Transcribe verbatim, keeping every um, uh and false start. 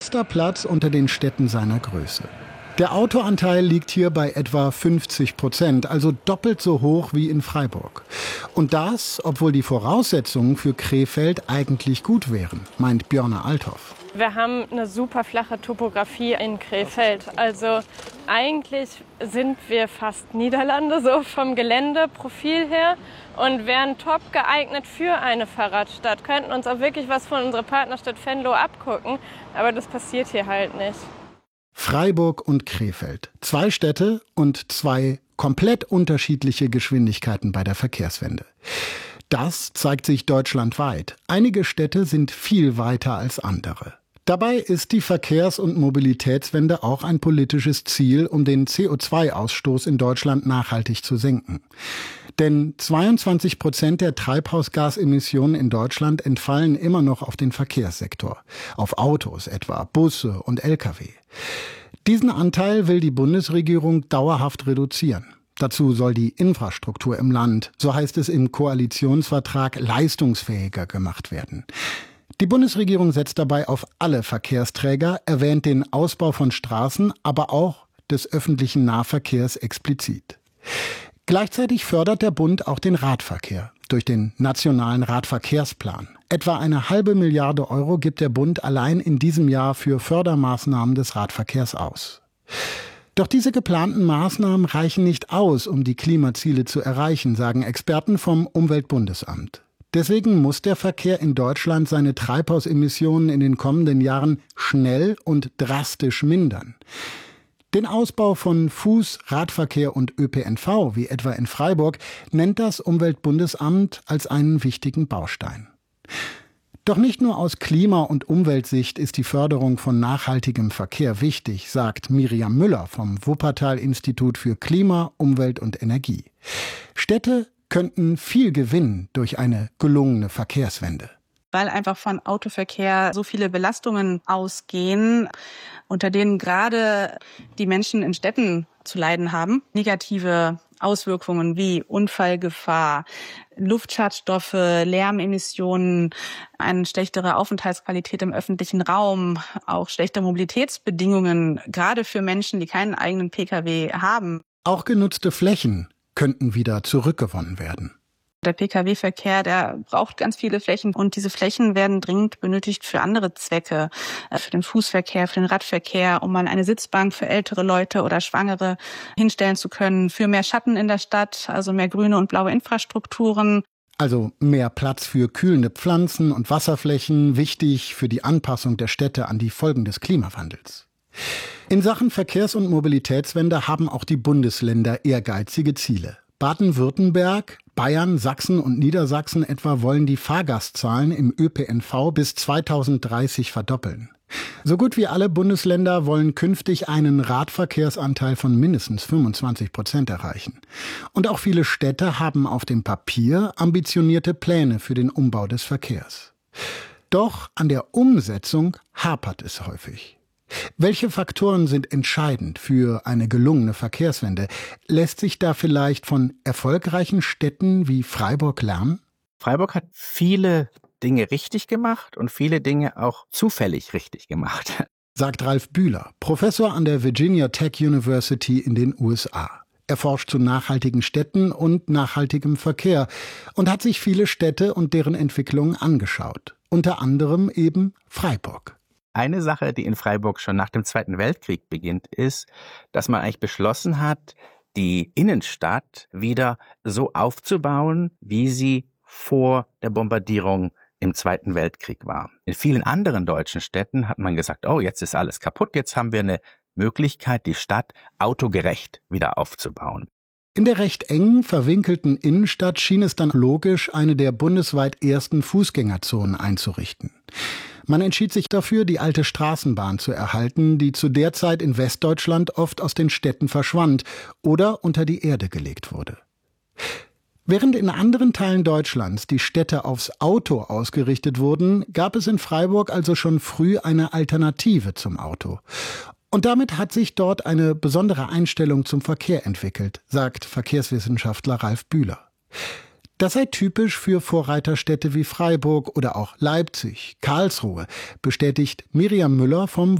letzter Platz unter den Städten seiner Größe. Der Autoanteil liegt hier bei etwa fünfzig Prozent, also doppelt so hoch wie in Freiburg. Und das, obwohl die Voraussetzungen für Krefeld eigentlich gut wären, meint Björne Althoff. Wir haben eine super flache Topografie in Krefeld. Also eigentlich sind wir fast Niederlande, so vom Geländeprofil her. Und wären top geeignet für eine Fahrradstadt. Könnten uns auch wirklich was von unserer Partnerstadt Venlo abgucken. Aber das passiert hier halt nicht. Freiburg und Krefeld. Zwei Städte und zwei komplett unterschiedliche Geschwindigkeiten bei der Verkehrswende. Das zeigt sich deutschlandweit. Einige Städte sind viel weiter als andere. Dabei ist die Verkehrs- und Mobilitätswende auch ein politisches Ziel, um den C O zwei Ausstoß in Deutschland nachhaltig zu senken. Denn zweiundzwanzig Prozent der Treibhausgasemissionen in Deutschland entfallen immer noch auf den Verkehrssektor, auf Autos etwa, Busse und L K W. Diesen Anteil will die Bundesregierung dauerhaft reduzieren. Dazu soll die Infrastruktur im Land, so heißt es im Koalitionsvertrag, leistungsfähiger gemacht werden. Die Bundesregierung setzt dabei auf alle Verkehrsträger, erwähnt den Ausbau von Straßen, aber auch des öffentlichen Nahverkehrs explizit. Gleichzeitig fördert der Bund auch den Radverkehr durch den nationalen Radverkehrsplan. Etwa eine halbe Milliarde Euro gibt der Bund allein in diesem Jahr für Fördermaßnahmen des Radverkehrs aus. Doch diese geplanten Maßnahmen reichen nicht aus, um die Klimaziele zu erreichen, sagen Experten vom Umweltbundesamt. Deswegen muss der Verkehr in Deutschland seine Treibhausemissionen in den kommenden Jahren schnell und drastisch mindern. Den Ausbau von Fuß-, Radverkehr und Ö P N V, wie etwa in Freiburg, nennt das Umweltbundesamt als einen wichtigen Baustein. Doch nicht nur aus Klima- und Umweltsicht ist die Förderung von nachhaltigem Verkehr wichtig, sagt Miriam Müller vom Wuppertal-Institut für Klima, Umwelt und Energie. Städte könnten viel gewinnen durch eine gelungene Verkehrswende. Weil einfach von Autoverkehr so viele Belastungen ausgehen, unter denen gerade die Menschen in Städten zu leiden haben. Negative Auswirkungen wie Unfallgefahr, Luftschadstoffe, Lärmemissionen, eine schlechtere Aufenthaltsqualität im öffentlichen Raum, auch schlechte Mobilitätsbedingungen, gerade für Menschen, die keinen eigenen Pkw haben. Auch genutzte Flächen könnten wieder zurückgewonnen werden. Der Pkw-Verkehr, der braucht ganz viele Flächen und diese Flächen werden dringend benötigt für andere Zwecke, für den Fußverkehr, für den Radverkehr, um mal eine Sitzbank für ältere Leute oder Schwangere hinstellen zu können, für mehr Schatten in der Stadt, also mehr grüne und blaue Infrastrukturen. Also mehr Platz für kühlende Pflanzen und Wasserflächen, wichtig für die Anpassung der Städte an die Folgen des Klimawandels. In Sachen Verkehrs- und Mobilitätswende haben auch die Bundesländer ehrgeizige Ziele. Baden-Württemberg, Bayern, Sachsen und Niedersachsen etwa wollen die Fahrgastzahlen im Ö P N V bis zweitausenddreißig verdoppeln. So gut wie alle Bundesländer wollen künftig einen Radverkehrsanteil von mindestens fünfundzwanzig Prozent erreichen. Und auch viele Städte haben auf dem Papier ambitionierte Pläne für den Umbau des Verkehrs. Doch an der Umsetzung hapert es häufig. Welche Faktoren sind entscheidend für eine gelungene Verkehrswende? Lässt sich da vielleicht von erfolgreichen Städten wie Freiburg lernen? Freiburg hat viele Dinge richtig gemacht und viele Dinge auch zufällig richtig gemacht, sagt Ralf Bühler, Professor an der Virginia Tech University in den U S A. Er forscht zu nachhaltigen Städten und nachhaltigem Verkehr und hat sich viele Städte und deren Entwicklungen angeschaut. Unter anderem eben Freiburg. Eine Sache, die in Freiburg schon nach dem Zweiten Weltkrieg beginnt, ist, dass man eigentlich beschlossen hat, die Innenstadt wieder so aufzubauen, wie sie vor der Bombardierung im Zweiten Weltkrieg war. In vielen anderen deutschen Städten hat man gesagt, oh, jetzt ist alles kaputt, jetzt haben wir eine Möglichkeit, die Stadt autogerecht wieder aufzubauen. In der recht engen, verwinkelten Innenstadt schien es dann logisch, eine der bundesweit ersten Fußgängerzonen einzurichten. Man entschied sich dafür, die alte Straßenbahn zu erhalten, die zu der Zeit in Westdeutschland oft aus den Städten verschwand oder unter die Erde gelegt wurde. Während in anderen Teilen Deutschlands die Städte aufs Auto ausgerichtet wurden, gab es in Freiburg also schon früh eine Alternative zum Auto. Und damit hat sich dort eine besondere Einstellung zum Verkehr entwickelt, sagt Verkehrswissenschaftler Ralf Bühler. Das sei typisch für Vorreiterstädte wie Freiburg oder auch Leipzig, Karlsruhe, bestätigt Miriam Müller vom